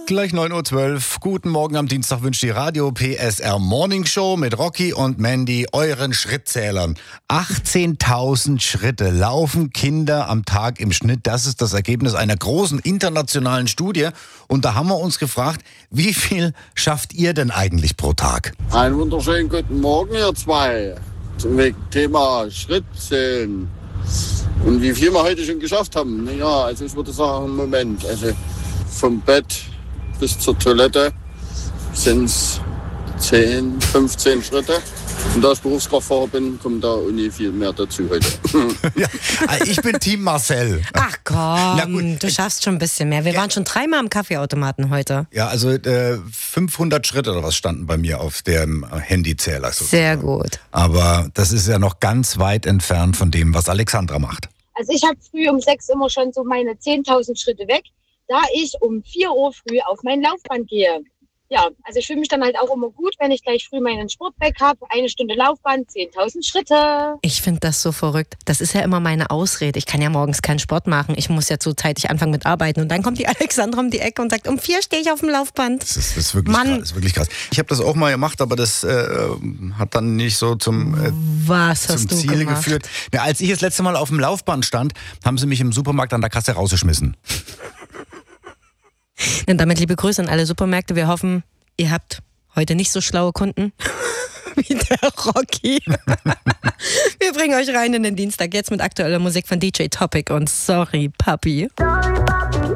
Gleich 9:12 Uhr. Guten Morgen am Dienstag wünscht die Radio PSR Morning Show mit Rocky und Mandy, euren Schrittzählern. 18.000 Schritte laufen Kinder am Tag im Schnitt. Das ist das Ergebnis einer großen internationalen Studie. Und da haben wir uns gefragt, wie viel schafft ihr denn eigentlich pro Tag? Einen wunderschönen guten Morgen, ihr zwei. Zum Thema Schrittzählen. Und wie viel wir heute schon geschafft haben. Ja, also ich würde sagen, Moment. Also vom Bett bis zur Toilette sind es 10, 15 Schritte. Und da ich Berufskraftfahrer bin, kommt da auch nicht viel mehr dazu heute. Ja, ich bin Team Marcel. Ach komm, du schaffst schon ein bisschen mehr. Wir waren schon 3-mal am Kaffeeautomaten heute. Ja, also 500 Schritte oder was standen bei mir auf dem Handyzähler. Sozusagen. Sehr gut. Aber das ist ja noch ganz weit entfernt von dem, was Alexandra macht. Also ich habe früh um 6 immer schon so meine 10.000 Schritte weg, da ich um 4 Uhr früh auf mein Laufband gehe. Ja, also ich fühle mich dann halt auch immer gut, wenn ich gleich früh meinen Sport weg habe. 1 Stunde Laufband, 10.000 Schritte. Ich finde das so verrückt. Das ist ja immer meine Ausrede. Ich kann ja morgens keinen Sport machen. Ich muss ja zu zeitig anfangen mit Arbeiten. Und dann kommt die Alexandra um die Ecke und sagt, um 4 stehe ich auf dem Laufband. Das ist wirklich krass, das ist wirklich krass. Ich habe das auch mal gemacht, aber das hat dann nicht so zum Ziel geführt. Ja, als ich das letzte Mal auf dem Laufband stand, haben sie mich im Supermarkt an der Kasse rausgeschmissen. Und damit liebe Grüße an alle Supermärkte. Wir hoffen, ihr habt heute nicht so schlaue Kunden wie der Rocky. Wir bringen euch rein in den Dienstag jetzt mit aktueller Musik von DJ Topic und Sorry Papi.